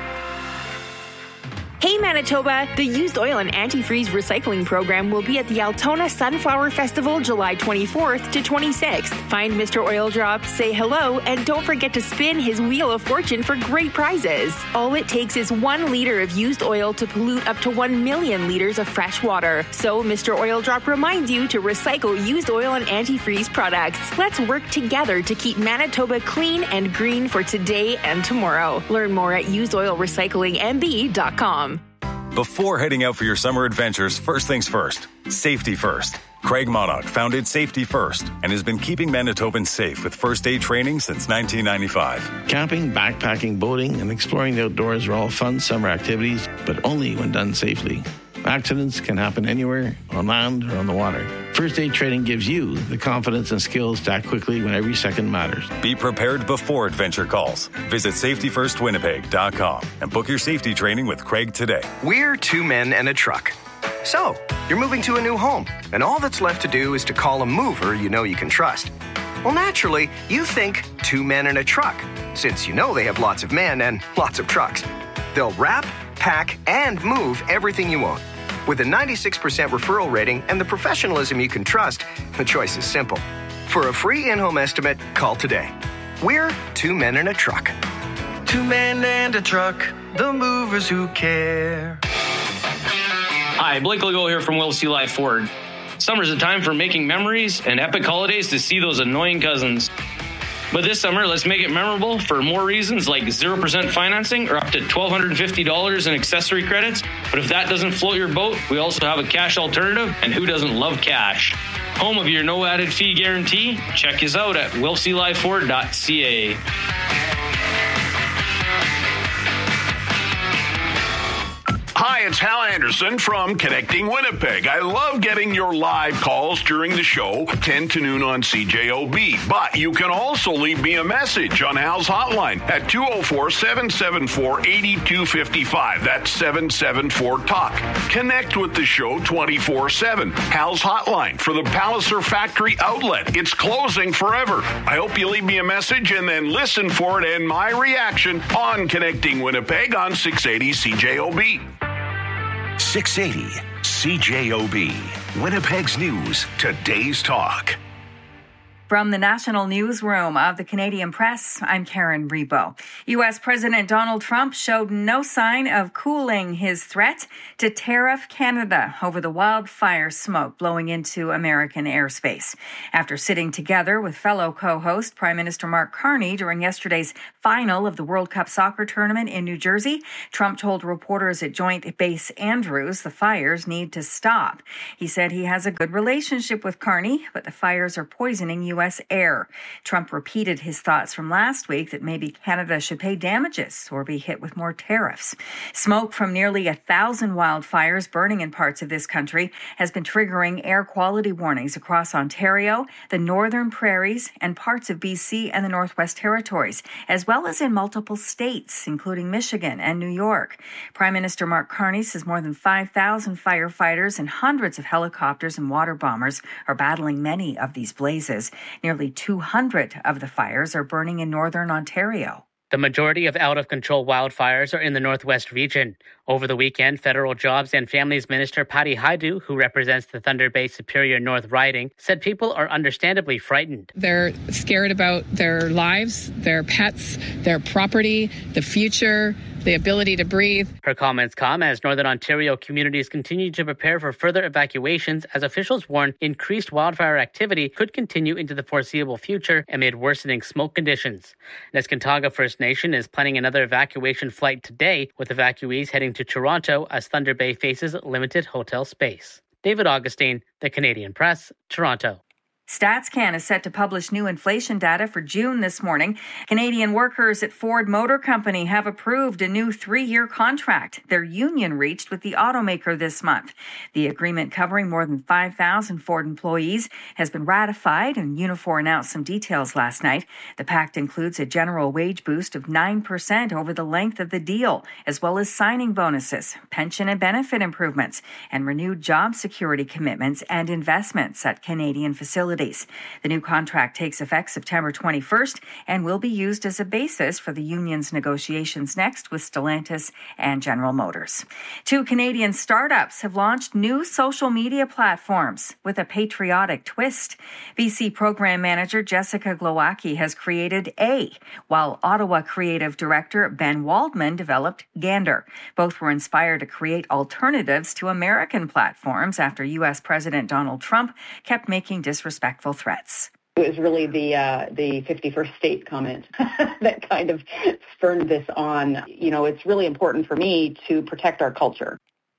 [SPEAKER 24] Hey Manitoba, the Used Oil and Antifreeze Recycling Program will be at the Altona Sunflower Festival July twenty-fourth to twenty-sixth. Find Mister Oil Drop, say hello, and don't forget to spin his Wheel of Fortune for great prizes. All it takes is one liter of used oil to pollute up to one million liters of fresh water. So Mister Oil Drop reminds you to recycle used oil and antifreeze products. Let's work together to keep Manitoba clean and green for today and tomorrow. Learn more at used oil recycling m b dot com.
[SPEAKER 27] Before heading out for your summer adventures, first things first, safety first. Craig Monarch founded Safety First and has been keeping Manitobans safe with first aid training since nineteen ninety-five.
[SPEAKER 28] Camping, backpacking, boating, and exploring the outdoors are all fun summer activities, but only when done safely. Accidents can happen anywhere, on land or on the water. First aid training gives you the confidence and skills to act quickly when every second matters.
[SPEAKER 27] Be prepared before adventure calls. Visit safety first winnipeg dot com and book your safety training with Craig today.
[SPEAKER 29] We're two men and a truck. So, you're moving to a new home, and all that's left to do is to call a mover you know you can trust. Well, naturally, you think two men and a truck, since you know they have lots of men and lots of trucks. They'll wrap, pack, and move everything you own. With a ninety-six percent referral rating and the professionalism you can trust, the choice is simple. For a free in-home estimate, call today. We're two men and a truck.
[SPEAKER 30] Two men and a truck, the movers who care.
[SPEAKER 31] Hi, Blake Legault here from Will C. Life Ford. Summer's a time for making memories and epic holidays to see those annoying cousins. But this summer, let's make it memorable for more reasons like zero percent financing or up to one thousand two hundred fifty dollars in accessory credits. But if that doesn't float your boat, we also have a cash alternative, and who doesn't love cash? Home of your no added fee guarantee. Check us out at wilsey live ford dot c a.
[SPEAKER 21] Hi, it's Hal Anderson from Connecting Winnipeg. I love getting your live calls during the show, ten to noon on C J O B. But you can also leave me a message on Hal's hotline at two oh four, seven seven four, eight two five five. That's seven seven four talk. Connect with the show twenty-four seven. Hal's hotline for the Palliser Factory outlet. It's closing forever. I hope you leave me a message and then listen for it and my reaction on Connecting Winnipeg on six eighty C J O B.
[SPEAKER 4] six eighty C J O B. Winnipeg's News, today's talk.
[SPEAKER 3] From the National Newsroom of the Canadian Press, I'm Karen Rebo. U S. President Donald Trump showed no sign of cooling his threat to tariff Canada over the wildfire smoke blowing into American airspace. After sitting together with fellow co-host Prime Minister Mark Carney during yesterday's final of the World Cup soccer tournament in New Jersey, Trump told reporters at Joint Base Andrews the fires need to stop. He said he has a good relationship with Carney, but the fires are poisoning U S air. Trump repeated his thoughts from last week that maybe Canada should pay damages or be hit with more tariffs. Smoke from nearly a thousand wildfires burning in parts of this country has been triggering air quality warnings across Ontario, the Northern Prairies, and parts of B C and the Northwest Territories, as well as in multiple states, including Michigan and New York. Prime Minister Mark Carney says more than five thousand firefighters and hundreds of helicopters and water bombers are battling many of these blazes. Nearly two hundred of the fires are burning in northern Ontario.
[SPEAKER 7] The majority of out-of-control wildfires are in the Northwest region. Over the weekend, Federal Jobs and Families Minister Patty Hajdu, who represents the Thunder Bay Superior North riding, said people are understandably frightened.
[SPEAKER 10] They're scared about their lives, their pets, their property, the future, the ability to breathe.
[SPEAKER 7] Her comments come as Northern Ontario communities continue to prepare for further evacuations as officials warn increased wildfire activity could continue into the foreseeable future amid worsening smoke conditions. Neskantaga First Nation is planning another evacuation flight today, with evacuees heading to Toronto as Thunder Bay faces limited hotel space. David Augustine, The Canadian Press, Toronto.
[SPEAKER 3] StatsCan is set to publish new inflation data for June this morning. Canadian workers at Ford Motor Company have approved a new three-year contract their union reached with the automaker this month. The agreement, covering more than five thousand Ford employees, has been ratified, and Unifor announced some details last night. The pact includes a general wage boost of nine percent over the length of the deal, as well as signing bonuses, pension and benefit improvements, and renewed job security commitments and investments at Canadian facilities. The new contract takes effect September twenty-first and will be used as a basis for the union's negotiations next with Stellantis and General Motors. Two Canadian startups have launched new social media platforms with a patriotic twist. B C program manager Jessica Glowacki has created A, while Ottawa creative director Ben Waldman developed Gander. Both were inspired to create alternatives to American platforms after U S. President Donald Trump kept making disrespectful threats.
[SPEAKER 11] It was really the uh, the fifty-first state comment that kind of spurned this on. You know, it's really important for me to protect our culture.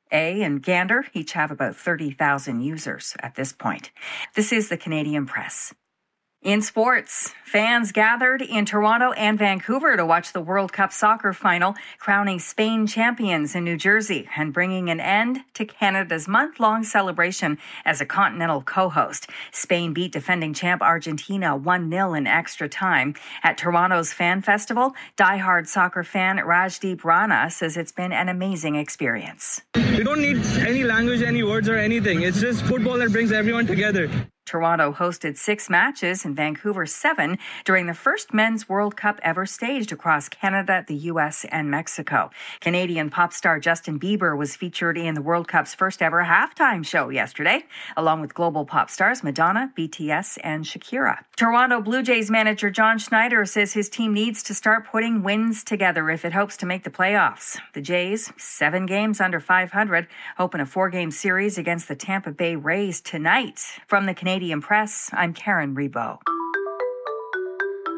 [SPEAKER 3] A and Gander each have about thirty thousand users at this point. This is the Canadian Press. In sports, fans gathered in Toronto and Vancouver to watch the World Cup soccer final, crowning Spain champions in New Jersey and bringing an end to Canada's month-long celebration as a continental co-host. Spain beat defending champ Argentina one nil in extra time. At Toronto's Fan Festival, diehard soccer fan Rajdeep Rana says it's been an amazing experience.
[SPEAKER 12] We don't need any language, any words or anything. It's just football that brings everyone together.
[SPEAKER 3] Toronto hosted six matches and Vancouver seven during the first men's World Cup ever staged across Canada, the U S, and Mexico. Canadian pop star Justin Bieber was featured in the World Cup's first ever halftime show yesterday, along with global pop stars Madonna, B T S, and Shakira. Toronto Blue Jays manager John Schneider says his team needs to start putting wins together if it hopes to make the playoffs. The Jays, seven games under five hundred, open a four-game series against the Tampa Bay Rays tonight. From the Canadian Press, I'm Karen Rebo.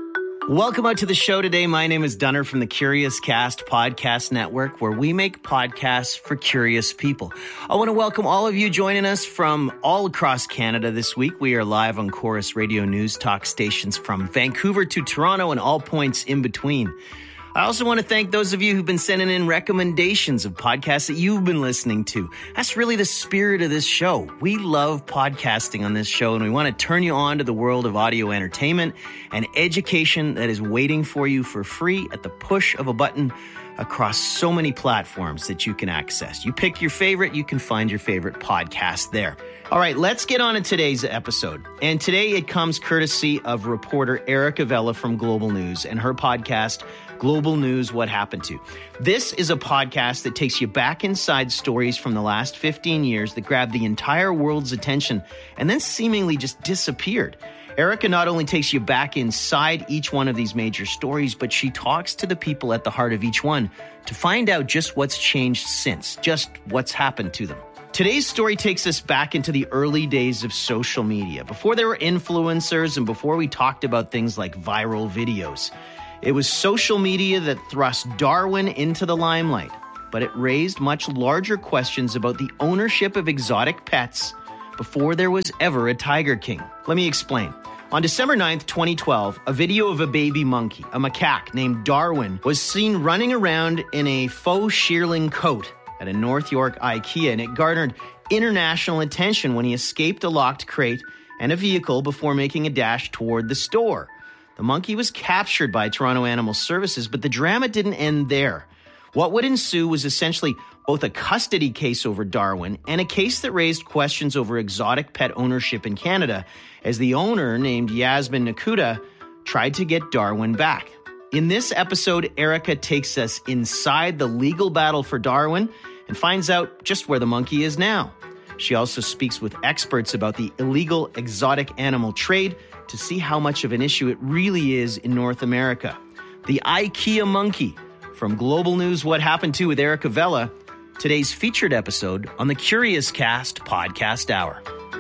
[SPEAKER 1] Welcome out to the show today. My name is Dunner from the Curious Cast Podcast Network, where we make podcasts for curious people. I want to welcome all of you joining us from all across Canada this week. We are live on Chorus Radio News Talk stations from Vancouver to Toronto and all points in between. I also want to thank those of you who've been sending in recommendations of podcasts that you've been listening to. That's really the spirit of this show. We love podcasting on this show, and we want to turn you on to the world of audio entertainment and education that is waiting for you for free at the push of a button across so many platforms that you can access. You pick your favorite, you can find your favorite podcast there. All right, let's get on to today's episode. And today it comes courtesy of reporter Erica Vela from Global News and her podcast, Global News, What Happened To. This is a podcast that takes you back inside stories from the last fifteen years that grabbed the entire world's attention and then seemingly just disappeared. Erica not only takes you back inside each one of these major stories, but she talks to the people at the heart of each one to find out just what's changed since, just what's happened to them. Today's story takes us back into the early days of social media, before there were influencers and before we talked about things like viral videos. It was social media that thrust Darwin into the limelight, but it raised much larger questions about the ownership of exotic pets before there was ever a Tiger King. Let me explain. On December ninth, twenty twelve, a video of a baby monkey, a macaque named Darwin, was seen running around in a faux shearling coat at a North York IKEA, and it garnered international attention when he escaped a locked crate and a vehicle before making a dash toward the store. The monkey was captured by Toronto Animal Services, but the drama didn't end there. What would ensue was essentially both a custody case over Darwin and a case that raised questions over exotic pet ownership in Canada, as the owner, named Yasmin Nakuda, tried to get Darwin back. In this episode, Erica takes us inside the legal battle for Darwin and finds out just where the monkey is now. She also speaks with experts about the illegal exotic animal trade to see how much of an issue it really is in North America. The IKEA monkey. From Global News, What Happened To with Erica Vela, today's featured episode on the Curious Cast Podcast Hour.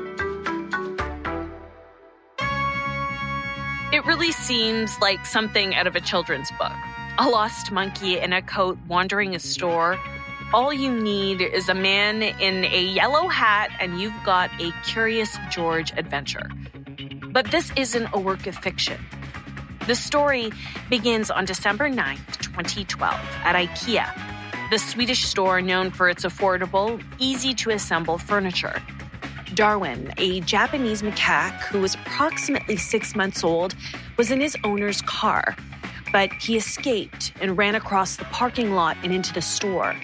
[SPEAKER 2] It really seems like something out of a children's book. A lost monkey in a coat wandering a store. All you need is a man in a yellow hat and you've got a Curious George adventure. But this isn't a work of fiction. The story begins on December ninth, twenty twelve at IKEA, the Swedish store known for its affordable, easy-to-assemble furniture. Darwin, a Japanese macaque who was approximately six months old, was in his owner's car, but he escaped and ran across the parking lot and into the store.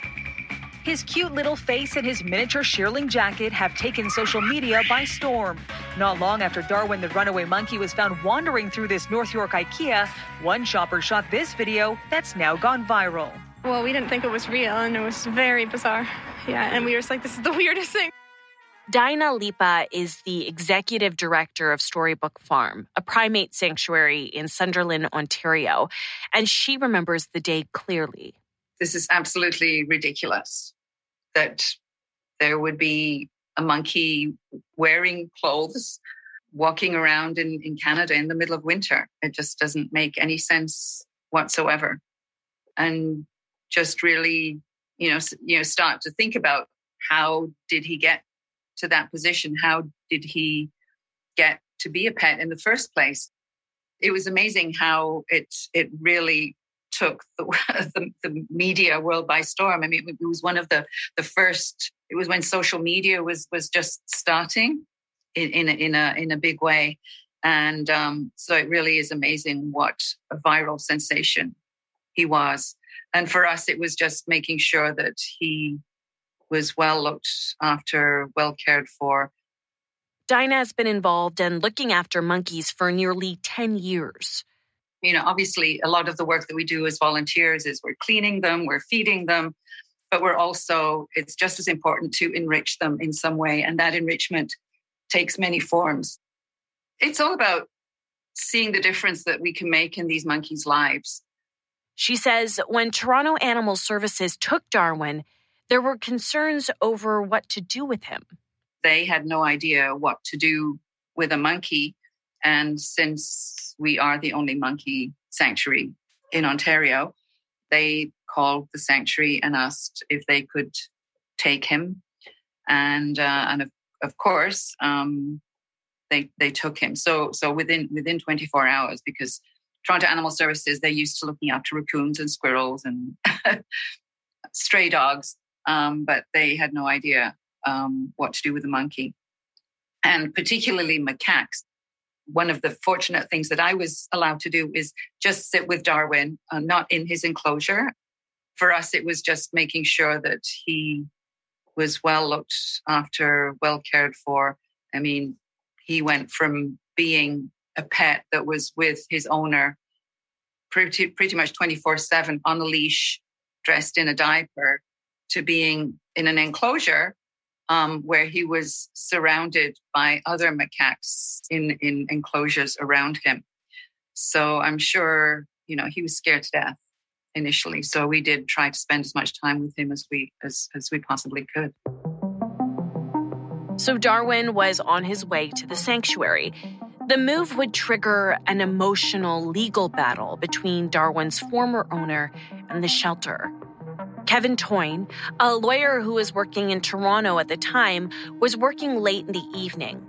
[SPEAKER 6] His cute little face and his miniature shearling jacket have taken social media by storm. Not long after Darwin the runaway monkey was found wandering through this North York IKEA, one shopper shot this video that's now gone viral.
[SPEAKER 13] Well, we didn't think it was real, and it was very bizarre. Yeah, and we were just like, this is the weirdest thing.
[SPEAKER 2] Dinah Lipa is the executive director of Storybook Farm, a primate sanctuary in Sunderland, Ontario, and she remembers the day clearly.
[SPEAKER 14] This is absolutely ridiculous that there would be a monkey wearing clothes, walking around in, in Canada in the middle of winter. It just doesn't make any sense whatsoever. And just really, you know, you know, start to think about how did he get to that position? How did he get to be a pet in the first place? It was amazing how it it really took the, the, the media world by storm. I mean, it was one of the, the first, it was when social media was was just starting in, in, a, in, a, in a big way. And um, so it really is amazing what a viral sensation he was. And for us, it was just making sure that he was well looked after, well cared for.
[SPEAKER 2] Dinah has been involved in looking after monkeys for nearly ten years.
[SPEAKER 14] You know, obviously, a lot of the work that we do as volunteers is we're cleaning them, we're feeding them, but we're also, it's just as important to enrich them in some way. And that enrichment takes many forms. It's all about seeing the difference that we can make in these monkeys' lives.
[SPEAKER 2] She says when Toronto Animal Services took Darwin, there were concerns over what to do with him.
[SPEAKER 14] They had no idea what to do with a monkey. And since we are the only monkey sanctuary in Ontario, they called the sanctuary and asked if they could take him. And uh, and of, of course, um, they they took him. So so within within twenty-four hours, because Toronto Animal Services, they're used to looking after raccoons and squirrels and stray dogs, um, but they had no idea um, what to do with the monkey. And particularly macaques. One of the fortunate things that I was allowed to do is just sit with Darwin, uh, not in his enclosure. For us, it was just making sure that he was well looked after, well cared for. I mean, he went from being a pet that was with his owner pretty, pretty much twenty-four seven on a leash, dressed in a diaper, to being in an enclosure um, where he was surrounded by other macaques in, in enclosures around him. So I'm sure, you know, he was scared to death initially. So we did try to spend as much time with him as we as, as we possibly could.
[SPEAKER 2] So Darwin was on his way to the sanctuary. The move would trigger an emotional legal battle between Darwin's former owner and the shelter. Kevin Toyne, a lawyer who was working in Toronto at the time, was working late in the evening